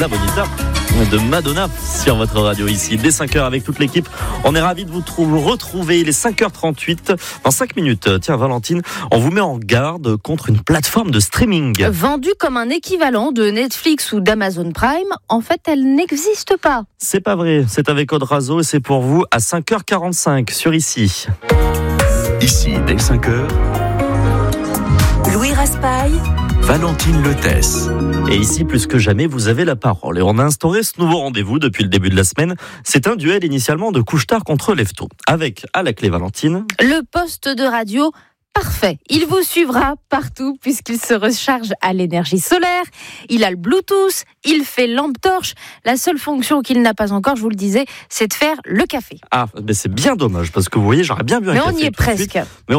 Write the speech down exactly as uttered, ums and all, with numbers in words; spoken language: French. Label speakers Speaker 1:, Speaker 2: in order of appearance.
Speaker 1: La Bonita de Madonna sur votre radio ici. Dès cinq heures avec toute l'équipe, on est ravis de vous trou- retrouver. Il est cinq heures trente-huit. Dans cinq minutes, tiens Valentine, on vous met en garde contre une plateforme de streaming.
Speaker 2: Vendue comme un équivalent de Netflix ou d'Amazon Prime, en fait, elle n'existe pas.
Speaker 1: C'est pas vrai, c'est avec Odrazo et c'est pour vous à cinq heures quarante-cinq sur Ici.
Speaker 3: Ici, dès cinq heures,
Speaker 4: Louis Raspail,
Speaker 3: Valentine Lethès.
Speaker 1: Et ici, plus que jamais, vous avez la parole. Et on a instauré ce nouveau rendez-vous depuis le début de la semaine. C'est un duel initialement de couche-tard contre lève-tôt. Avec, à la clé, Valentine,
Speaker 2: Le poste de radio parfait. Il vous suivra partout puisqu'il se recharge à l'énergie solaire. Il a le Bluetooth, il fait lampe torche. La seule fonction qu'il n'a pas encore, je vous le disais, c'est de faire le café.
Speaker 1: ah, mais c'est bien dommage parce que vous voyez, j'aurais bien bu un
Speaker 2: Mais
Speaker 1: café
Speaker 2: on y est
Speaker 1: tout de suite.
Speaker 2: presque.
Speaker 1: Mais